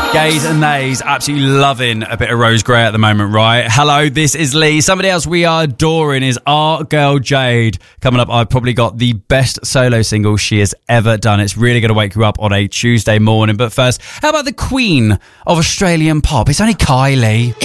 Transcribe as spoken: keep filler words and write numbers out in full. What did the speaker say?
Gays and nays, absolutely loving a bit of Rose Gray at the moment, right? Hello, this is Lee. Somebody else we are adoring is our girl Jade. Coming up, I've probably got the best solo single she has ever done. It's really going to wake you up on a Tuesday morning. But first, how about the queen of Australian pop? It's only Kylie.